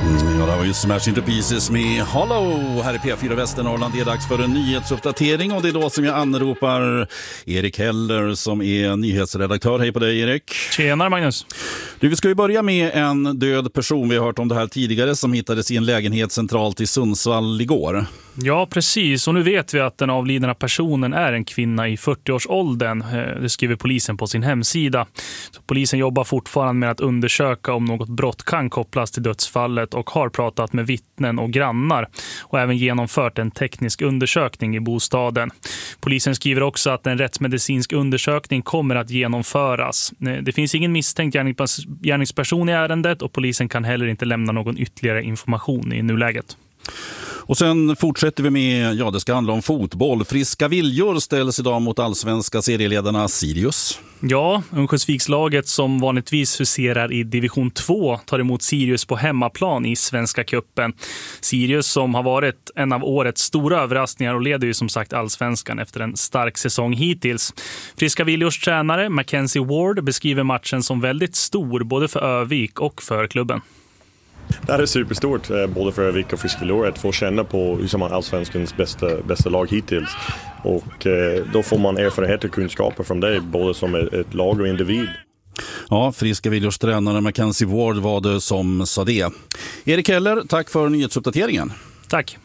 Ja, det var ju Smash Into Pieces med Hollow här i P4 Västernorrland. Det är dags för en nyhetsuppdatering och det är då som jag anropar Erik Heller som är nyhetsredaktör. Hej på dig, Erik. Tjenare, Magnus. Du, vi ska ju börja med en död person. Vi har hört om det här tidigare som hittades i en lägenhet centralt i Sundsvall igår. Ja, precis. Och nu vet vi att den avlidna personen är en kvinna i 40-årsåldern. Det skriver polisen på sin hemsida. Så polisen jobbar fortfarande med att undersöka om något brott kan kopplas till dödsfallet och har pratat med vittnen och grannar och även genomfört en teknisk undersökning i bostaden. Polisen skriver också att en rättsmedicinsk undersökning kommer att genomföras. Det finns ingen misstänkt gärningsperson i ärendet och polisen kan heller inte lämna någon ytterligare information i nuläget. Och sen fortsätter vi med, det ska handla om fotboll. Friska viljor ställs idag mot allsvenska serieledarna Sirius. Ja, Örnsköldsvikslaget som vanligtvis huserar i division 2 tar emot Sirius på hemmaplan i Svenska cupen. Sirius som har varit en av årets stora överraskningar och leder ju som sagt allsvenskan efter en stark säsong hittills. Friska viljors tränare Mackenzie Ward beskriver matchen som väldigt stor både för Övik och för klubben. Det här är superstort både för Övik och Friska viljor att få känna på hur som allsvenskans bästa lag hittills. Och då får man erfarenhet och kunskaper från det både som ett lag och individ. Ja, Friska viljors tränare Mackenzie Ward var det som sa det. Erik Heller, tack för nyhetsuppdateringen. Tack.